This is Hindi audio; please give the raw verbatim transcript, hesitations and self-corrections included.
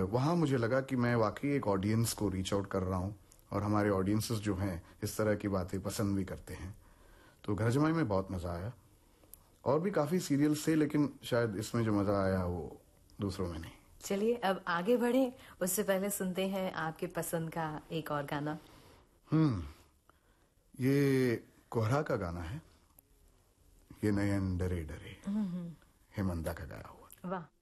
वहां मुझे लगा कि मैं वाकई एक ऑडियंस को रीच आउट कर रहा हूं और हमारे ऑडियंसेस जो हैं इस तरह की बातें पसंद भी करते हैं। तो घर जमाई में बहुत मजा आया। और भी काफी सीरियल्स थे, लेकिन शायद इसमें जो मजा आया वो दूसरों में नहीं। चलिए अब आगे बढ़े, उससे पहले सुनते हैं आपके पसंद का एक और गाना। हम्म ये कोहरा का गाना है, ये नयन डरे डरे, हेमंता का गाया हुआ। वाह।